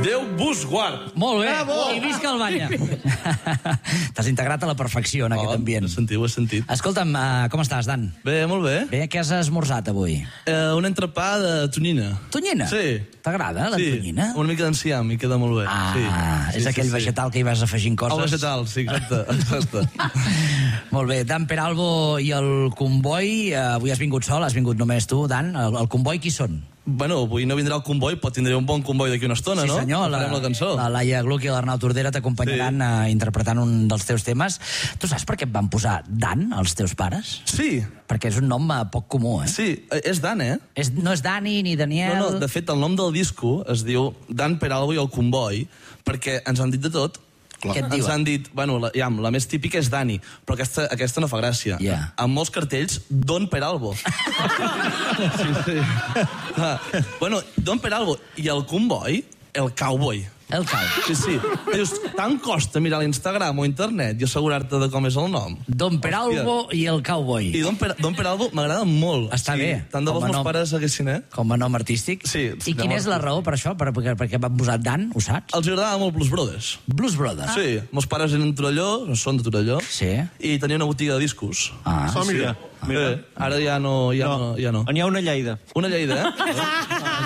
Déu vos guard. Molt bé, i visca el Banya. T'has integrat a la perfecció en aquest ambient. Ho he sentit. Escolta'm, com estàs, Dan? Bé, molt bé. Bé, què has esmorzat avui? Un entrepà de tonyina. Tonyina? Sí. T'agrada la tonyina? Una mica d'enciam, i queda molt bé. És aquell vegetal que hi vas afegint coses. El vegetal, sí, exacte. Molt bé, Dan Peralbo i el comboi, avui has vingut sol, has vingut només tu, Dan. El comboi qui són? Bueno, avui no vindrà el comboi, però tindré un bon comboi d'aquí una estona, no? Sí, senyor, farem la cançó. la Laia Gluck i l'Arnau Tordera t'acompanyaran interpretant un dels teus temes. Tu saps per què et van posar Dan, els teus pares? Sí. Perquè és un nom poc comú, eh? Sí, és Dan, eh? No és Dani ni Daniel... No, de fet, el nom del disco es diu Dan Peralbo i el comboi, perquè ens han dit de tot. Què et diuen? Ens han dit, bueno, la més típica és Dani, però aquesta no fa gràcia. Yeah. Amb molts cartells, Don Peralbo. Sí. Bueno, Don Peralbo i el comboi, el cowboy. El cowboy. Sí. Dius, tant costa mirar l'Instagram o internet i assegurar-te de com és el nom. Don Peralbo i el cowboy. I Don Peralbo m'agrada molt. Està bé. Tant de bo els meus pares haguessin, Com a nom artístic. Sí. I quina és la raó per això? Per què van posar Dan, ho saps? Els agradava molt Blues Brothers. Blues Brothers? Sí, meus pares eren de Torelló, són de Torelló. Sí. I tenia una botiga de discos. Mira. Ara ja no. N'hi ha una Lleida. Una Lleida,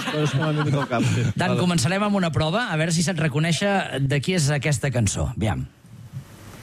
Dan, començarem amb una prova, a veure si se't reconèixer de qui és aquesta cançó. Aviam.